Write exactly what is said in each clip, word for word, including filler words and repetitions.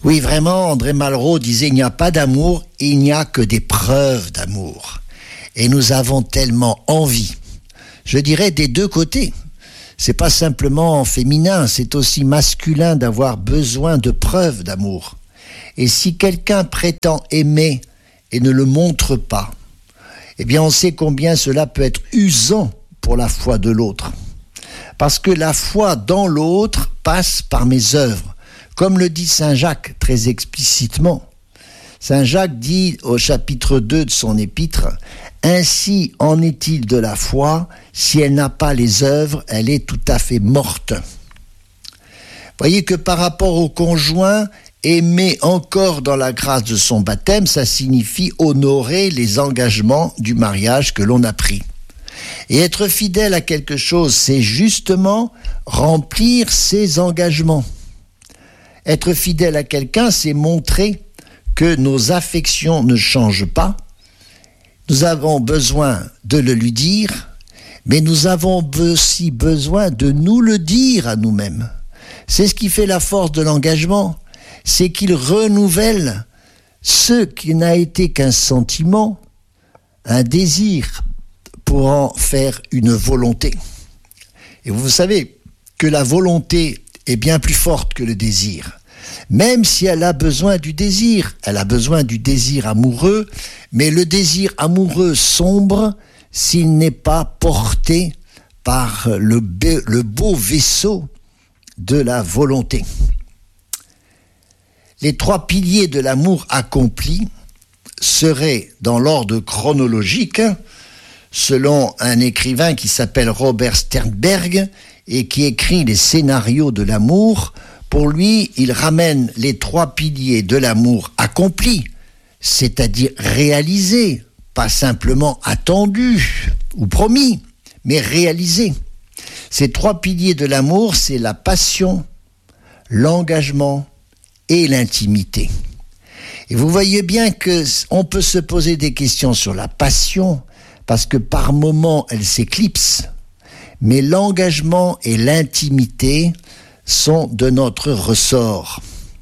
Oui, vraiment, André Malraux disait « Il n'y a pas d'amour, il n'y a que des preuves d'amour. » Et nous avons tellement envie, je dirais des deux côtés. C'est pas simplement féminin, c'est aussi masculin d'avoir besoin de preuves d'amour. Et si quelqu'un prétend aimer et ne le montre pas, eh bien on sait combien cela peut être usant pour la foi de l'autre. Parce que la foi dans l'autre passe par mes œuvres. Comme le dit saint Jacques très explicitement. Saint Jacques dit au chapitre deux de son épître « Ainsi en est-il de la foi, si elle n'a pas les œuvres, elle est tout à fait morte. » Voyez que par rapport au conjoint, aimer encore dans la grâce de son baptême, ça signifie honorer les engagements du mariage que l'on a pris. Et être fidèle à quelque chose, c'est justement remplir ses engagements. Être fidèle à quelqu'un, c'est montrer que nos affections ne changent pas. Nous avons besoin de le lui dire, mais nous avons aussi besoin de nous le dire à nous-mêmes. C'est ce qui fait la force de l'engagement, c'est qu'il renouvelle ce qui n'a été qu'un sentiment, un désir pour en faire une volonté. Et vous savez que la volonté est bien plus forte que le désir. Même si elle a besoin du désir, elle a besoin du désir amoureux, mais le désir amoureux sombre s'il n'est pas porté par le, be- le beau vaisseau de la volonté. Les trois piliers de l'amour accompli seraient dans l'ordre chronologique, selon un écrivain qui s'appelle Robert Sternberg et qui écrit les scénarios de l'amour. Pour lui, il ramène les trois piliers de l'amour accomplis, c'est-à-dire réalisés, pas simplement attendus ou promis, mais réalisés. Ces trois piliers de l'amour, c'est la passion, l'engagement et l'intimité. Et vous voyez bien qu'on peut se poser des questions sur la passion, parce que par moments, elle s'éclipse, mais l'engagement et l'intimité sont de notre ressort.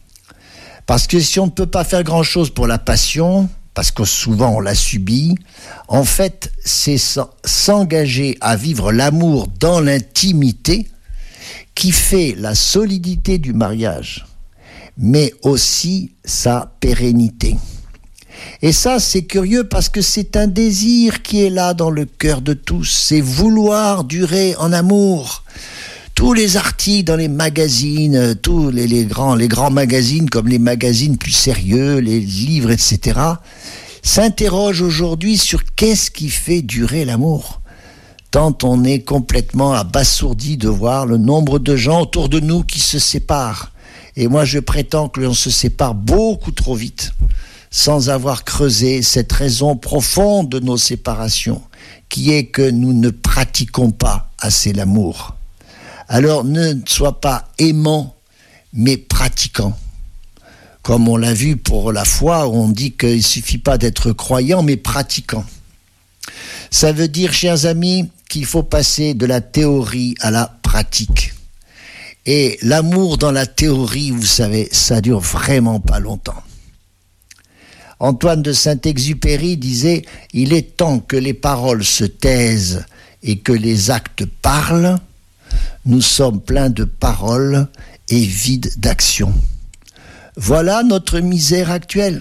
Parce que si on ne peut pas faire grand-chose pour la passion, parce que souvent on la subit, en fait, c'est s'engager à vivre l'amour dans l'intimité qui fait la solidité du mariage, mais aussi sa pérennité. Et ça, c'est curieux parce que c'est un désir qui est là dans le cœur de tous, c'est vouloir durer en amour. Tous les articles dans les magazines, tous les, les, grands, les grands magazines comme les magazines plus sérieux, les livres, et cetera, s'interrogent aujourd'hui sur qu'est-ce qui fait durer l'amour. Tant on est complètement abasourdi de voir le nombre de gens autour de nous qui se séparent. Et moi, je prétends que l'on se sépare beaucoup trop vite, sans avoir creusé cette raison profonde de nos séparations, qui est que nous ne pratiquons pas assez l'amour. Alors ne sois pas aimant, mais pratiquant. Comme on l'a vu pour la foi, on dit qu'il ne suffit pas d'être croyant, mais pratiquant. Ça veut dire, chers amis, qu'il faut passer de la théorie à la pratique. Et l'amour dans la théorie, vous savez, ça dure vraiment pas longtemps. Antoine de Saint-Exupéry disait « Il est temps que les paroles se taisent et que les actes parlent. Nous sommes pleins de paroles et vides d'action. » Voilà notre misère actuelle.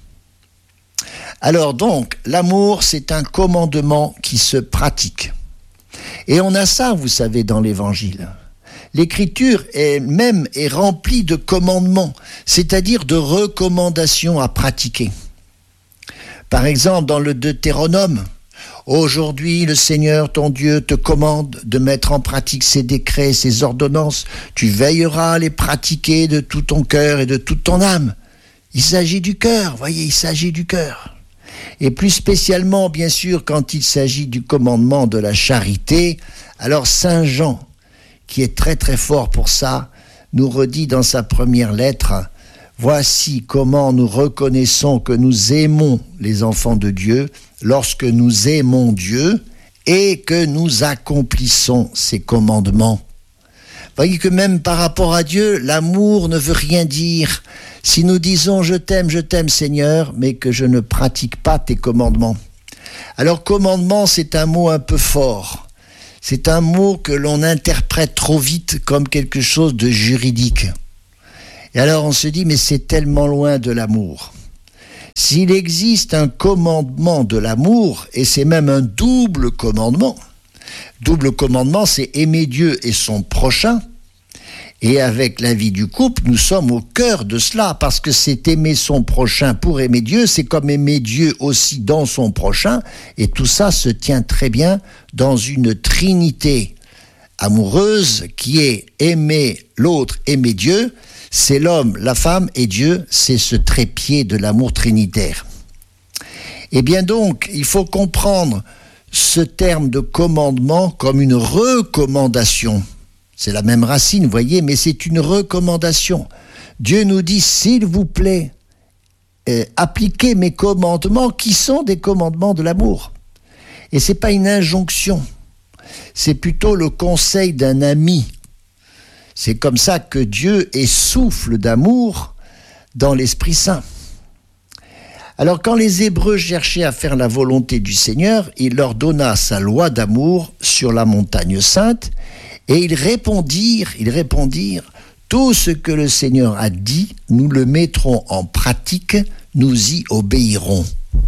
Alors donc, l'amour, c'est un commandement qui se pratique. Et on a ça, vous savez, dans l'Évangile. L'Écriture elle-même est remplie de commandements, c'est-à-dire de recommandations à pratiquer. Par exemple, dans le Deutéronome, « Aujourd'hui, le Seigneur, ton Dieu, te commande de mettre en pratique ses décrets, ses ordonnances. Tu veilleras à les pratiquer de tout ton cœur et de toute ton âme. » Il s'agit du cœur, voyez, il s'agit du cœur. Et plus spécialement, bien sûr, quand il s'agit du commandement de la charité, alors Saint Jean, qui est très très fort pour ça, nous redit dans sa première lettre « Voici comment nous reconnaissons que nous aimons les enfants de Dieu lorsque nous aimons Dieu et que nous accomplissons ses commandements. » Voyez que même par rapport à Dieu, l'amour ne veut rien dire. Si nous disons « je t'aime, je t'aime Seigneur », mais que je ne pratique pas tes commandements. Alors commandement, c'est un mot un peu fort. C'est un mot que l'on interprète trop vite comme quelque chose de juridique. Et alors on se dit, mais c'est tellement loin de l'amour. S'il existe un commandement de l'amour, et c'est même un double commandement, double commandement, c'est aimer Dieu et son prochain, et avec la vie du couple, nous sommes au cœur de cela, parce que c'est aimer son prochain pour aimer Dieu, c'est comme aimer Dieu aussi dans son prochain, et tout ça se tient très bien dans une trinité amoureuse qui est aimer l'autre, aimer Dieu. C'est l'homme, la femme et Dieu, c'est ce trépied de l'amour trinitaire. Eh bien donc, il faut comprendre ce terme de commandement comme une recommandation. C'est la même racine, vous voyez, mais c'est une recommandation. Dieu nous dit, s'il vous plaît, euh, appliquez mes commandements qui sont des commandements de l'amour. Et ce n'est pas une injonction, c'est plutôt le conseil d'un ami. C'est comme ça que Dieu est souffle d'amour dans l'Esprit Saint. Alors quand les Hébreux cherchaient à faire la volonté du Seigneur, il leur donna sa loi d'amour sur la montagne sainte, et ils répondirent, ils répondirent, tout ce que le Seigneur a dit, nous le mettrons en pratique, nous y obéirons.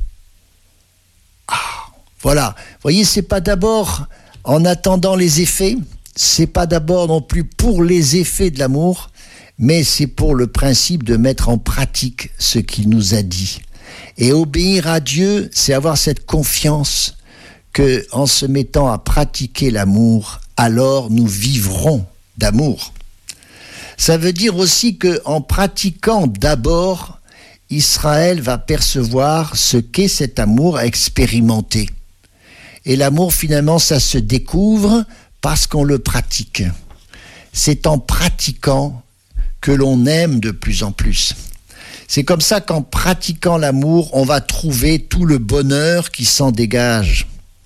Ah, voilà, vous voyez, c'est pas d'abord en attendant les effets, c'est pas d'abord non plus pour les effets de l'amour, mais c'est pour le principe de mettre en pratique ce qu'il nous a dit. Et obéir à Dieu, c'est avoir cette confiance que, en se mettant à pratiquer l'amour, alors nous vivrons d'amour. Ça veut dire aussi qu'en pratiquant d'abord, Israël va percevoir ce qu'est cet amour à expérimenter. Et l'amour, finalement, ça se découvre parce qu'on le pratique. C'est en pratiquant que l'on aime de plus en plus. C'est comme ça qu'en pratiquant l'amour, on va trouver tout le bonheur qui s'en dégage.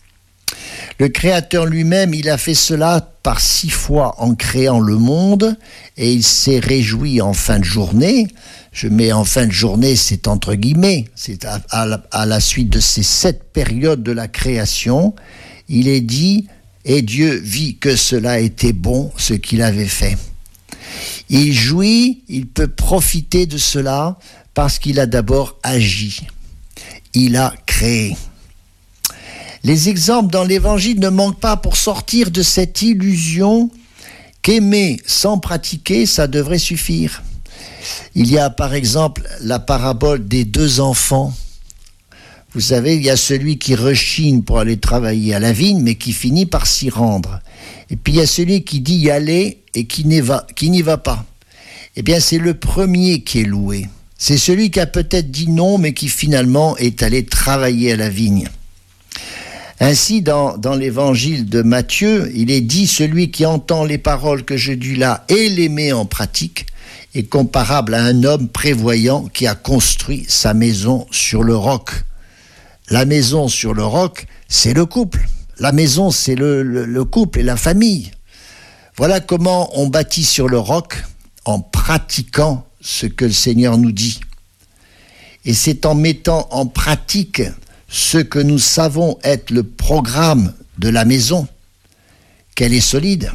Le Créateur lui-même, il a fait cela par six fois en créant le monde, et il s'est réjoui en fin de journée. Je mets en fin de journée, c'est entre guillemets, c'est à, à, la, à la suite de ces sept périodes de la création, il est dit, et Dieu vit que cela était bon, ce qu'il avait fait. Il jouit, il peut profiter de cela parce qu'il a d'abord agi. Il a créé. Les exemples dans l'Évangile ne manquent pas pour sortir de cette illusion qu'aimer sans pratiquer, ça devrait suffire. Il y a par exemple la parabole des deux enfants. Vous savez, il y a celui qui rechigne pour aller travailler à la vigne, mais qui finit par s'y rendre. Et puis il y a celui qui dit y aller et qui n'y va, qui n'y va pas. Eh bien, c'est le premier qui est loué. C'est celui qui a peut-être dit non, mais qui finalement est allé travailler à la vigne. Ainsi, dans, dans l'évangile de Matthieu, il est dit « Celui qui entend les paroles que je dis là et les met en pratique est comparable à un homme prévoyant qui a construit sa maison sur le roc. » La maison sur le roc, c'est le couple. La maison, c'est le, le, le couple et la famille. Voilà comment on bâtit sur le roc en pratiquant ce que le Seigneur nous dit. Et c'est en mettant en pratique ce que nous savons être le programme de la maison qu'elle est solide.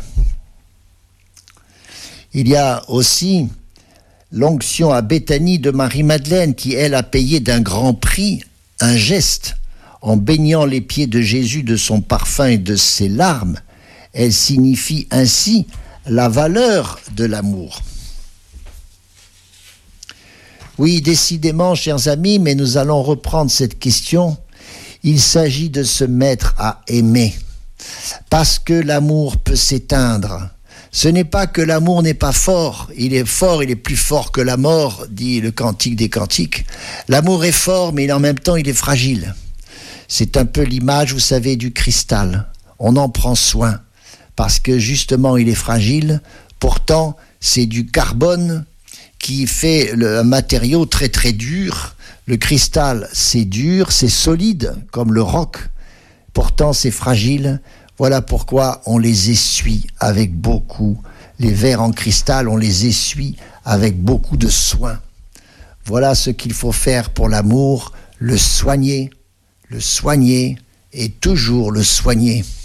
Il y a aussi l'onction à Béthanie de Marie-Madeleine qui, elle, a payé d'un grand prix un geste en baignant les pieds de Jésus de son parfum et de ses larmes. Elle signifie ainsi la valeur de l'amour. Oui, décidément, chers amis, mais nous allons reprendre cette question. Il s'agit de se mettre à aimer, parce que l'amour peut s'éteindre. Ce n'est pas que l'amour n'est pas fort, il est fort, il est plus fort que la mort, dit le Cantique des Cantiques. L'amour est fort, mais en même temps, il est fragile. C'est un peu l'image, vous savez, du cristal. On en prend soin, parce que justement, il est fragile. Pourtant, c'est du carbone qui fait le, un matériau très très dur. Le cristal, c'est dur, c'est solide, comme le roc. Pourtant, c'est fragile. Voilà pourquoi on les essuie avec beaucoup les verres en cristal, on les essuie avec beaucoup de soin. Voilà ce qu'il faut faire pour l'amour, le soigner, le soigner et toujours le soigner.